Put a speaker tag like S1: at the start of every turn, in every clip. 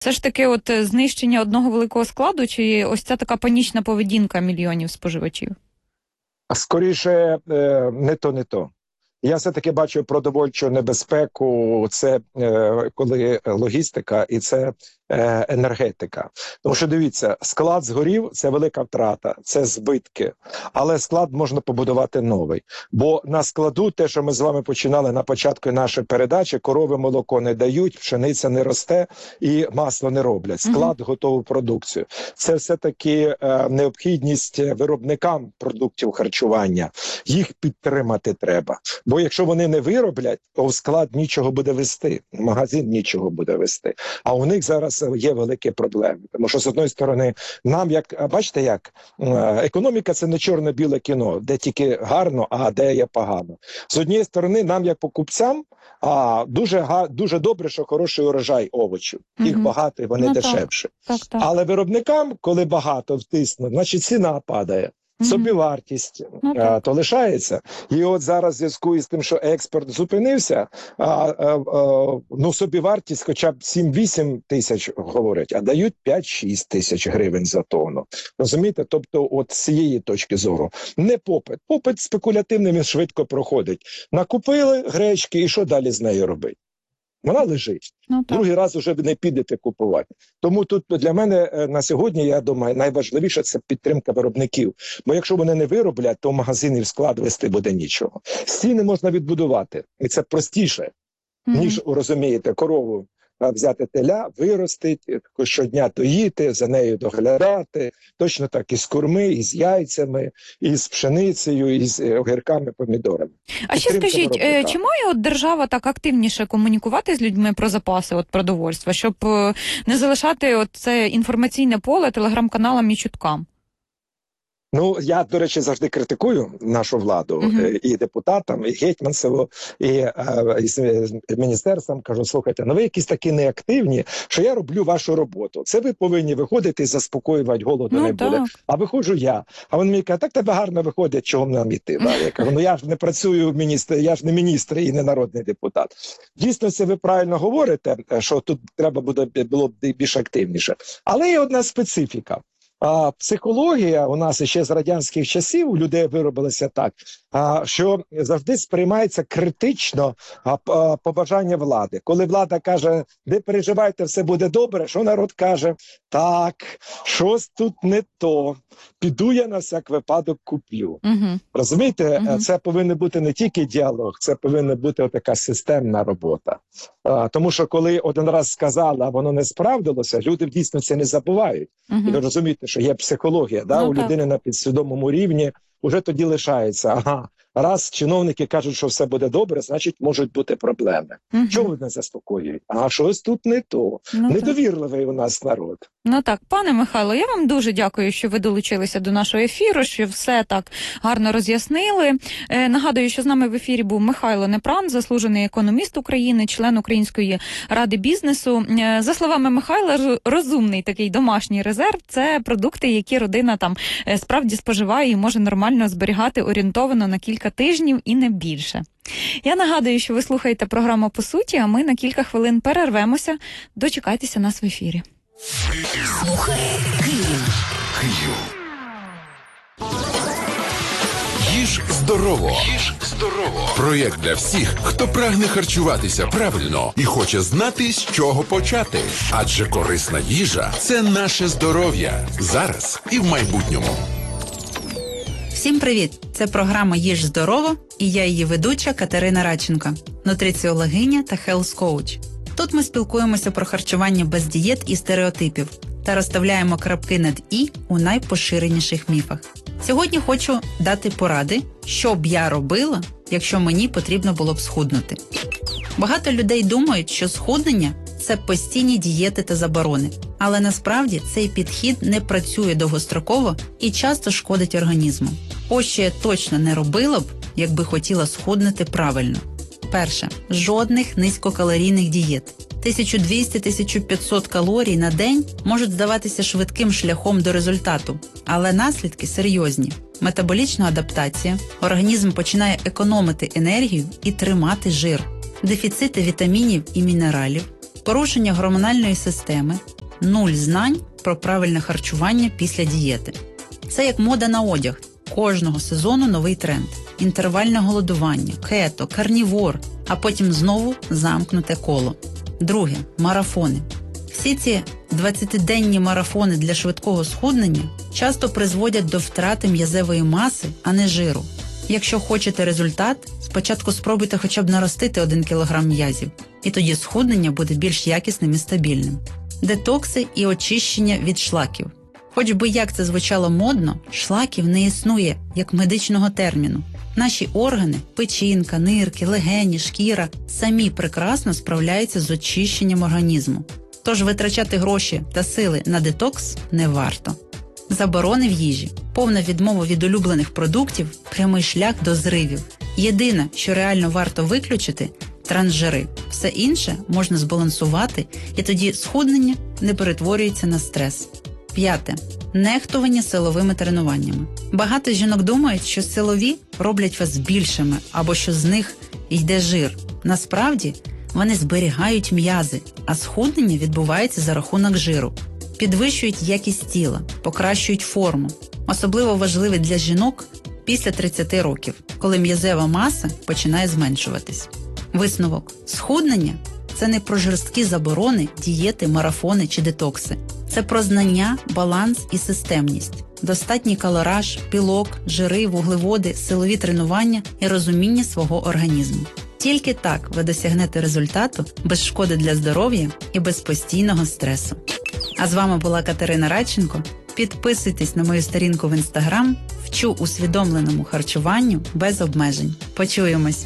S1: Це ж таки от знищення одного великого складу, чи ось ця така панічна поведінка мільйонів споживачів?
S2: Скоріше, не то. Я все-таки бачу продовольчу небезпеку, це коли логістика і це енергетика. Тому що, дивіться, склад згорів – це велика втрата, це збитки. Але склад можна побудувати новий. Бо на складу, те, що ми з вами починали на початку нашої передачі, корови молоко не дають, пшениця не росте і масло не роблять. Склад готову продукцію. Це все-таки необхідність виробникам продуктів харчування. Їх підтримати треба. Бо якщо вони не вироблять, то в склад нічого буде вести, в магазин нічого буде вести. А у них зараз є великі проблеми. Тому що, з одної сторони, нам, бачите як, економіка – це не чорно-біле кіно, де тільки гарно, а де є погано. З однієї сторони, нам, як покупцям, дуже добре, що хороший урожай овочів. Їх багато і вони дешевші.
S1: Так.
S2: Але виробникам, коли багато втиснуть, значить ціна падає. Собівартість то лишається. І от зараз в зв'язку із тим, що експорт зупинився, собівартість хоча б 7-8 тисяч говорять, а дають 5-6 тисяч гривень за тонну. Розумієте? Тобто от з цієї точки зору. Не попит. Попит спекулятивним і швидко проходить. Накупили гречки і що далі з нею робити? Вона лежить. Другий раз вже не підете купувати. Тому тут для мене на сьогодні, я думаю, найважливіше – це підтримка виробників. Бо якщо вони не вироблять, то в магазинів склад вести буде нічого. Стіни можна відбудувати. І це простіше, ніж, розумієте, корову взяти теля, виростити, щодня доїти, за нею доглядати. Точно так і з курми, і з яйцями, і з пшеницею, і з огірками, помідорами.
S1: А ще скажіть, чи має от держава так активніше комунікувати з людьми про запаси продовольства, щоб не залишати це інформаційне поле телеграм-каналам і чуткам?
S2: Ну, я, до речі, завжди критикую нашу владу, і депутатам, і Гетьманцеву, і з міністерством. Кажу, слухайте, ви якісь такі неактивні, що я роблю вашу роботу. Це ви повинні виходити і заспокоювати, голоду не буде. А виходжу я. А він мені каже, так тебе гарно виходить, чого нам іти. Я кажу, я ж не працюю в міністрі, я ж не міністр і не народний депутат. Дійсно, це ви правильно говорите, що тут треба було б більш активніше. Але є одна специфіка. Психологія у нас ще з радянських часів у людей виробилася так, що завжди сприймається критично побажання влади. Коли влада каже, не переживайте, все буде добре, що народ каже, так, щось тут не то, піду я на всяк випадок куплю. Розумієте, це повинен бути не тільки діалог, це повинна бути така системна робота. Тому що коли один раз сказали, а воно не справдилося, люди дійсно це не забувають. І ви розумієте, що є психологія, у людини на підсвідомому рівні, уже тоді лишається, раз чиновники кажуть, що все буде добре, значить можуть бути проблеми. Чого ви не заспокоюють? Щось тут не то. Недовірливий у нас народ.
S1: Пане Михайло, я вам дуже дякую, що ви долучилися до нашого ефіру, що все так гарно роз'яснили. Нагадую, що з нами в ефірі був Михайло Непран, заслужений економіст України, член Української ради бізнесу. За словами Михайла, розумний такий домашній резерв – це продукти, які родина справді споживає і може нормально зберігати орієнтовано на кілька тижнів і не більше. Я нагадую, що ви слухаєте програму «По суті», а ми на кілька хвилин перервемося. Дочекайтеся нас в ефірі.
S3: Слухай Київ. Їж здорово. Проєкт для всіх, хто прагне харчуватися правильно і хоче знати, з чого почати. Адже корисна їжа – це наше здоров'я. Зараз і в майбутньому.
S4: Всім привіт! Це програма «Їж здорово» і я її ведуча Катерина Радченко, нутриціологиня та хелс-коуч. Тут ми спілкуємося про харчування без дієт і стереотипів та розставляємо крапки над «і» у найпоширеніших міфах. Сьогодні хочу дати поради, що б я робила, якщо мені потрібно було б схуднути. Багато людей думають, що схуднення – це постійні дієти та заборони. Але насправді цей підхід не працює довгостроково і часто шкодить організму. Ось що я точно не робила б, якби хотіла схуднути правильно. Перше. Жодних низькокалорійних дієт. 1200-1500 калорій на день можуть здаватися швидким шляхом до результату, але наслідки серйозні. Метаболічна адаптація, організм починає економити енергію і тримати жир, дефіцити вітамінів і мінералів, порушення гормональної системи, 0 знань про правильне харчування після дієти. Це як мода на одяг. Кожного сезону новий тренд. Інтервальне голодування, кето, карнівор, а потім знову замкнуте коло. Друге – марафони. Всі ці 20-денні марафони для швидкого схуднення часто призводять до втрати м'язевої маси, а не жиру. Якщо хочете результат, спочатку спробуйте хоча б наростити 1 кг м'язів, і тоді схуднення буде більш якісним і стабільним. Детокси і очищення від шлаків. Хоч би як це звучало модно, шлаків не існує як медичного терміну. Наші органи – печінка, нирки, легені, шкіра – самі прекрасно справляються з очищенням організму. Тож витрачати гроші та сили на детокс не варто. Заборони в їжі, повна відмова від улюблених продуктів – прямий шлях до зривів. Єдине, що реально варто виключити – трансжири. Все інше можна збалансувати, і тоді схуднення не перетворюється на стрес. 5. Нехтування силовими тренуваннями. Багато жінок думають, що силові роблять вас більшими, або що з них йде жир. Насправді, вони зберігають м'язи, а схуднення відбувається за рахунок жиру. Підвищують якість тіла, покращують форму. Особливо важливі для жінок після 30 років, коли м'язева маса починає зменшуватись. Висновок. Схуднення – це не про жорсткі заборони, дієти, марафони чи детокси. Це про знання, баланс і системність. Достатній калораж, білок, жири, вуглеводи, силові тренування і розуміння свого організму. Тільки так ви досягнете результату без шкоди для здоров'я і без постійного стресу. А з вами була Катерина Радченко. Підписуйтесь на мою сторінку в Instagram. Вчу усвідомленому харчуванню без обмежень. Почуємось!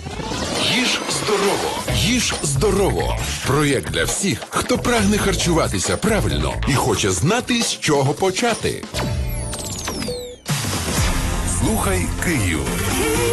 S3: Їж здорово! Їж здорово! Проєкт для всіх, хто прагне харчуватися правильно і хоче знати, з чого почати. Слухай Київ.